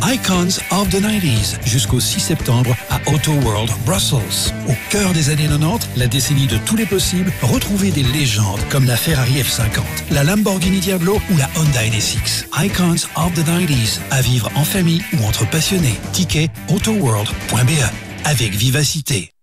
Icons of the 90s jusqu'au 6 septembre à Auto World Brussels. Au cœur des années 90, la décennie de tous les possibles, retrouvez des légendes comme la Ferrari F50, la Lamborghini Diablo ou la Honda NSX. Icons of the 90s, à vivre en famille ou entre passionnés. Ticket autoworld.be avec vivacité.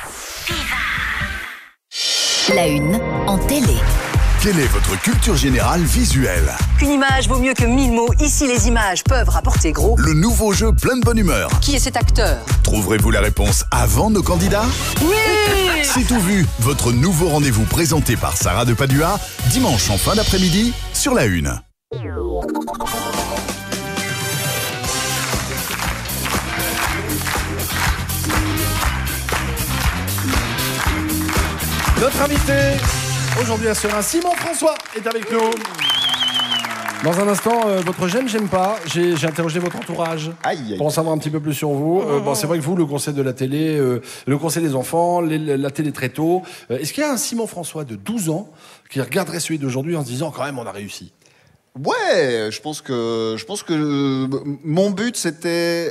La une en télé. Quelle est votre culture générale visuelle? Qu'une image vaut mieux que 1000 mots. Ici, les images peuvent rapporter gros. Le nouveau jeu plein de bonne humeur. Qui est cet acteur? Trouverez-vous la réponse avant nos candidats? Oui! C'est tout vu, votre nouveau rendez-vous présenté par Sarah de Padua, dimanche en fin d'après-midi sur La Une. Notre invité aujourd'hui à Serein, Simon François, est avec nous. Dans un instant, votre j'aime pas. J'ai interrogé votre entourage pour en savoir un petit peu plus sur vous. Bon, c'est vrai que vous, le conseil de la télé, le conseil des enfants, la télé très tôt. Est-ce qu'il y a un Simon François de 12 ans qui regarderait celui d'aujourd'hui en se disant quand même on a réussi? Ouais, je pense que mon but c'était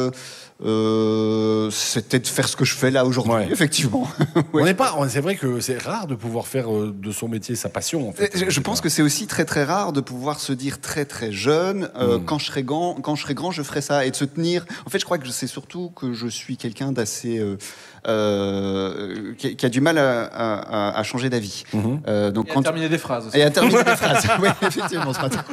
de faire ce que je fais là aujourd'hui, effectivement. Ouais. C'est vrai que c'est rare de pouvoir faire de son métier sa passion. En fait. Je pense que c'est aussi très très rare de pouvoir se dire très très jeune quand je serai grand, je ferai ça, et de se tenir. En fait, je crois que c'est surtout que je suis quelqu'un d'assez qui a du mal à changer d'avis. Donc à terminer des phrases aussi. Et à terminer des phrases. Oui, effectivement, ce matin.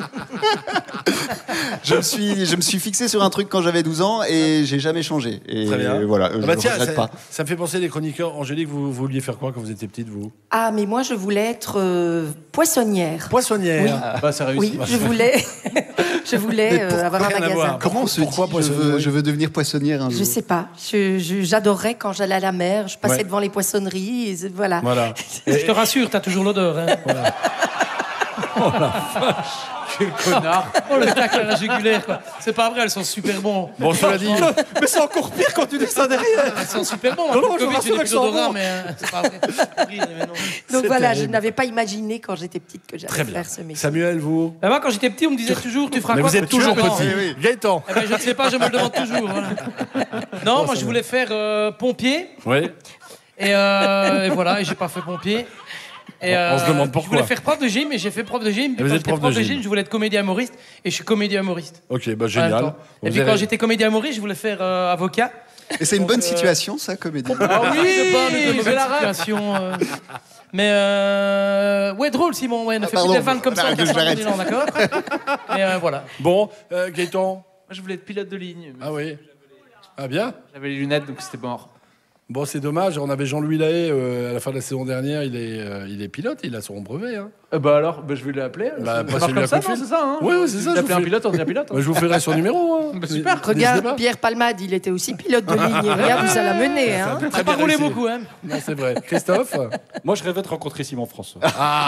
Je me suis fixé sur un truc quand j'avais 12 ans et j'ai jamais changé. Et très bien. Voilà, je ne regrette pas. Ça me fait penser les chroniqueurs. Angélique, vous vouliez faire quoi quand vous étiez petite, vous? Ah, mais moi, je voulais être poissonnière. Poissonnière. Oui. Ah, bah, ça réussit. Oui, je voulais avoir un magasin. Comment on se dit je veux devenir poissonnière un jour? Je sais pas. J'adorais quand j'allais à la mer. Je passais devant les poissonneries. Et voilà. Je te rassure, t'as toujours l'odeur. Hein. Voilà. Oh la vache. Quel connard. Oh le tacle à la jugulaire quoi. C'est pas vrai, elles sont super bons. Bon, cela dit. Mais c'est encore pire quand tu dis ça derrière. Elles sont super bons. Non, je rassure plus d'odorat, mais c'est pas vrai. Donc voilà, terrible. je n'avais pas imaginé quand j'étais petite que j'allais faire ce métier. Samuel, vous? Moi, quand j'étais petit, on me disait toujours, tu feras mais quoi? vous êtes toujours petit. Oui. Gaëtan. Eh ben, je ne sais pas, je me le demande toujours. Voilà. Non, moi, je voulais faire pompier. Oui. Et voilà, et j'ai pas fait pompier. Et on se demande pourquoi. Je voulais faire prof de gym et j'ai fait prof de gym. Et vous êtes prof de gym. Je voulais être comédien humoriste et je suis comédien humoriste. Ok, bah génial. Et puis quand j'étais comédien humoriste, je voulais faire avocat. Et c'est une bonne situation, ça, comédien? Ah oui, c'est la situation. Mais ouais, drôle, Simon. Ouais, ne fais plus des vannes comme ça. D'accord. Et voilà. Bon, Gaëtan. Moi, je voulais être pilote de ligne. Ah oui. Ah bien. J'avais les lunettes, donc c'était mort. Bon, c'est dommage. On avait Jean-Louis Lahaye à la fin de la saison dernière. Il est pilote. Il a son brevet. Hein. Bah alors, je vais l'appeler. Bah, ça marche comme ça, non, c'est ça. Hein. Oui, c'est ça. D'appeler un pilote, on devient pilote. Bah, je vous ferai son numéro. Hein. Bah, super. Regarde, Pierre Palmade, il était aussi pilote de ligne. Et regarde où ça l'a mené. Hein. Ça n'a pas roulé beaucoup, hein. Non, c'est vrai. Christophe? Moi, je rêvais de rencontrer Simon François.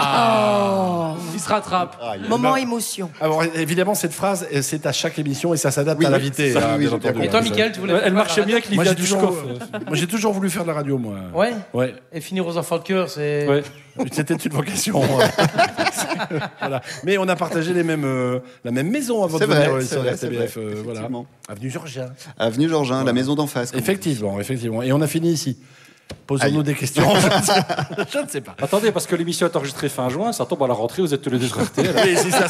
Il se rattrape. Moment émotion. Alors, évidemment, cette phrase, c'est à chaque émission et ça s'adapte à l'invité. Et toi, Mickaël, tu voulais Elle marchait mieux avec Livia Dushkov. Moi, j'ai toujours voulu faire de la radio, moi. Ouais. Et finir aux enfants de cœur, c'est. Ouais. C'était une vocation. Voilà. Mais on a partagé la même maison avant de venir sur la RTBF. Voilà. Avenue Georgien. Avenue Georgien, la maison d'en face. Effectivement. Et on a fini ici. Posons-nous des questions. Je ne sais pas. Attendez, parce que l'émission est enregistrée fin juin, ça tombe à la rentrée, vous êtes tous les deux sur RTL. Mais si ça se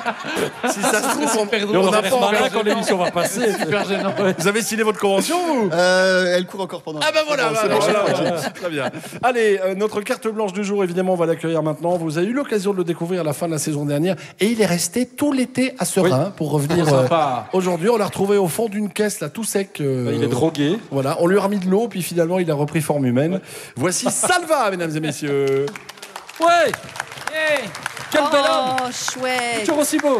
trouve, on n'a pas malin quand l'émission va passer. Super gênant. Vous avez signé votre convention, vous? Elle court encore pendant. Ah ben voilà, très bien. Allez, notre carte blanche du jour, évidemment, on va l'accueillir maintenant. Vous avez eu l'occasion de le découvrir à la fin de la saison dernière et il est resté tout l'été à Serein pour revenir aujourd'hui. On l'a retrouvé au fond d'une caisse, là, tout sec. Il est drogué. Voilà, on lui a remis de l'eau, puis finalement, il a repris forme humaine. Voici Salva, mesdames et messieurs. Ouais. Quel bel homme. Oh, chouette. Toujours aussi beau.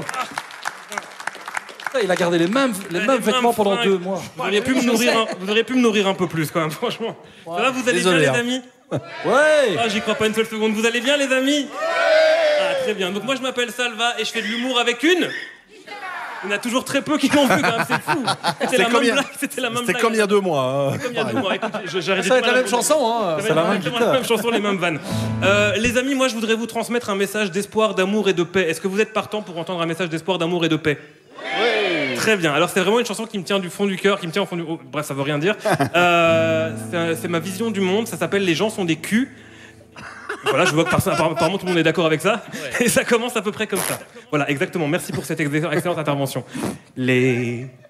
Il a gardé les mêmes vêtements pendant 2 mois. Vous auriez pu me nourrir un peu plus quand même, franchement. Ça va, vous allez Désolé, bien les amis? Ouais. Ah, j'y crois pas une seule seconde. Vous allez bien les amis? Ah, très bien. Donc moi je m'appelle Salva et je fais de l'humour avec une... Il y en a toujours très peu qui l'ont vu quand même, c'est fou. C'était la même blague. C'était comme il y a 2 mois. Comme il y a 2 mois. Écoute, j'arrête Ça va être la même chanson, hein. C'est la même chanson, les mêmes vannes. Les amis, moi je voudrais vous transmettre un message d'espoir, d'amour et de paix. Est-ce que vous êtes partant pour entendre un message d'espoir, d'amour et de paix? Oui. Très bien. Alors c'est vraiment une chanson qui me tient du fond du cœur, qui me tient au fond du... Oh, bref, ça veut rien dire. C'est ma vision du monde. Ça s'appelle Les gens sont des culs. Voilà, je vois que apparemment tout le monde est d'accord avec ça. Ouais. Et ça commence à peu près comme ça. Voilà, exactement. Merci pour cette excellente intervention. Les